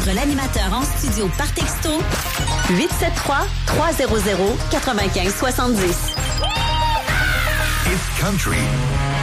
l'animateur en studio par texto 873-300-9570. It's country.